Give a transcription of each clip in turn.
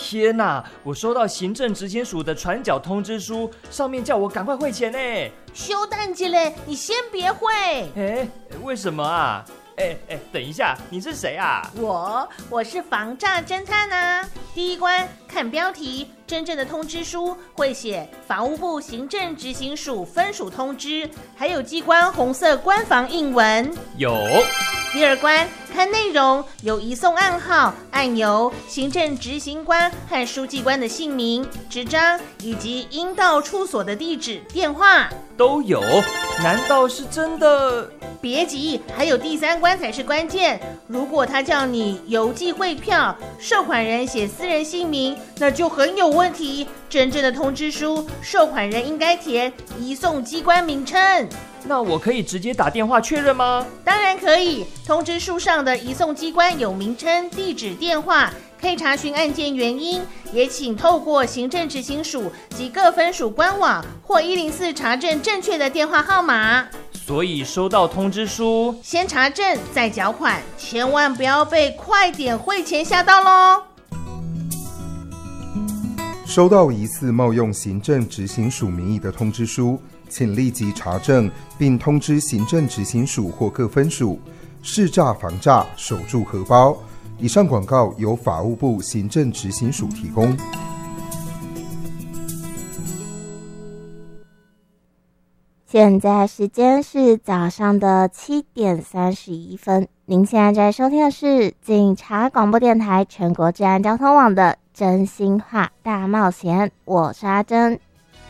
天哪！我收到行政执行署的传缴通知书，上面叫我赶快汇钱呢。 修蛋姐嘞，你先别汇。 为什么啊？等一下，你是谁啊？ 我是防诈侦探啊。第一关看标题，真正的通知书会写法务部行政执行署分署通知，还有机关红色官方印文。 有。 第二关看内容，有移送暗号、案由、行政执行官和书记官的姓名、纸张以及应到处所的地址、电话都有。难道是真的？ 别急，还有第三关才是关键。如果他叫你邮寄汇票，受款人写私人姓名，那就很有问题。真正的通知书，受款人应该填移送机关名称。 那我可以直接打电话确认吗？ 当然可以，通知书上的移送机关有名称、地址、电话，可以查询案件原因，也请透过行政执行署及各分署官网或104查证正确的电话号码。 所以收到通知书， 先查证再缴款，千万不要被快点汇钱吓到咯。 收到疑似冒用行政执行署名义的通知书，请立即查证并通知行政执行署或各分署，识诈防诈，守住荷包。以上广告由法务部行政执行署提供。 现在时间是早上的7点31分，您现在在收听的是警察广播电台全国治安交通网的真心话大冒险，我是阿珍。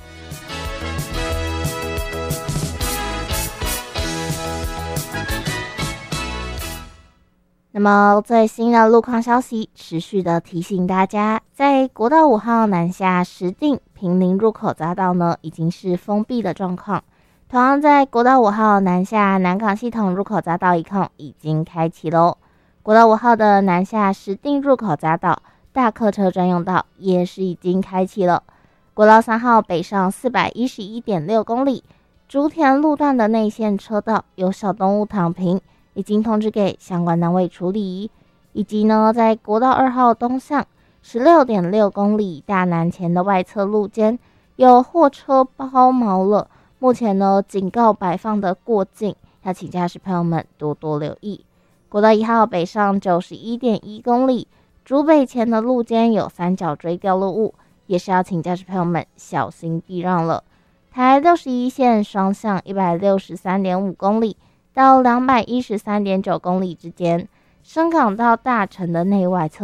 那么最新的路况消息，持续的提醒大家，在国道5号南下石碇坪林入口匝道呢，已经是封闭的状况。同样在国道5号南下南港系统入口匝道一控已经开启咯。国道5号的南下石碇入口匝道大客车专用道也是已经开启了。国道3号北上 411.6 公里，竹田路段的内线车道有小动物躺平，已经通知给相关单位处理。以及呢，在国道2号东向 16.6 公里大南前的外侧路肩有货车抛锚了，目前呢，警告摆放的过境，要请驾驶朋友们多多留意。国道1号北上 91.1 公里，竹北前的路肩有三角锥掉落物，也是要请驾驶朋友们小心避让了。台61线双向 163.5 公里到 213.9 公里之间，深港到大城的内外侧